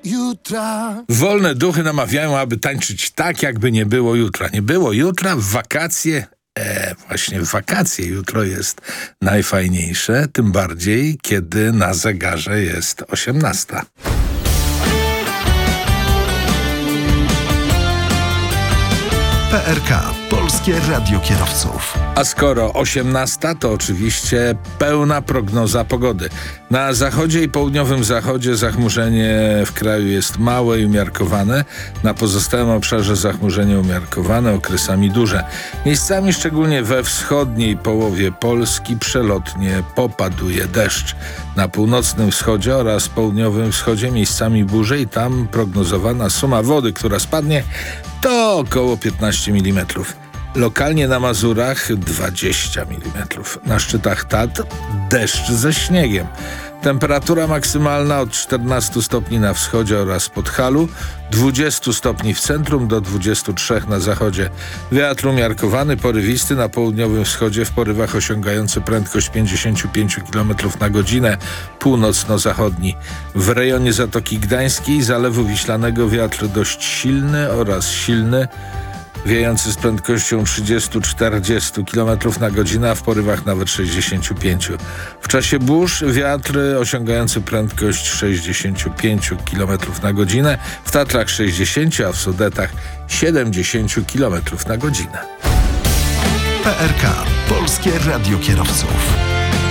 jutra. Wolne duchy namawiają, aby tańczyć tak, jakby nie było jutra. Nie było jutra, w wakacje. Właśnie w wakacje jutro jest najfajniejsze, tym bardziej, kiedy na zegarze jest 18. PRK, Polskie Radio Kierowców. A skoro 18, to oczywiście pełna prognoza pogody. Na zachodzie i południowym zachodzie zachmurzenie w kraju jest małe i umiarkowane. Na pozostałym obszarze zachmurzenie umiarkowane, okresami duże. Miejscami, szczególnie we wschodniej połowie Polski, przelotnie popaduje deszcz. Na północnym wschodzie oraz południowym wschodzie miejscami burze i tam prognozowana suma wody, która spadnie, to około 15 mm. Lokalnie na Mazurach 20 mm. Na szczytach Tatr deszcz ze śniegiem. Temperatura maksymalna od 14 stopni na wschodzie oraz Podhalu, 20 stopni w centrum do 23 na zachodzie. Wiatr umiarkowany, porywisty na południowym wschodzie w porywach osiągający prędkość 55 km na godzinę, północno-zachodni. W rejonie Zatoki Gdańskiej, Zalewu Wiślanego wiatr dość silny oraz silny, wiejący z prędkością 30-40 km na godzinę, a w porywach nawet 65. W czasie burz wiatr osiągający prędkość 65 km na godzinę, w Tatrach 60, a w Sudetach 70 km na godzinę. PRK, Polskie Radio Kierowców.